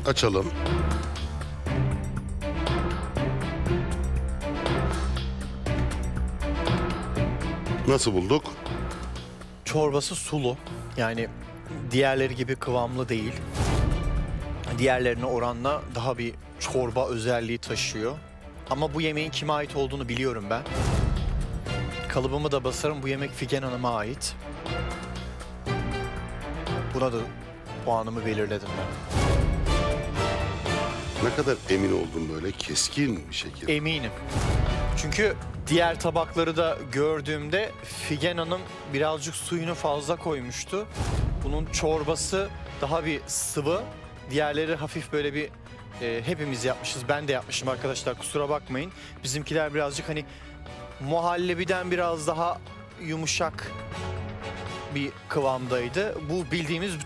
Açalım. Nasıl bulduk? Çorbası sulu. Yani diğerleri gibi kıvamlı değil. Diğerlerine oranla daha bir çorba özelliği taşıyor. Ama bu yemeğin kime ait olduğunu biliyorum ben. Kalıbımı da basarım. Bu yemek Figen Hanım'a ait. Buna da puanımı belirledim ben. Ne kadar emin oldun böyle keskin bir şekilde. Eminim. Çünkü diğer tabakları da gördüğümde Figen Hanım birazcık suyunu fazla koymuştu. Bunun çorbası daha bir sıvı. Diğerleri hafif böyle bir hepimiz yapmışız. Ben de yapmışım arkadaşlar, kusura bakmayın. Bizimkiler birazcık hani muhallebiden biraz daha yumuşak bir kıvamdaydı. Bu bildiğimiz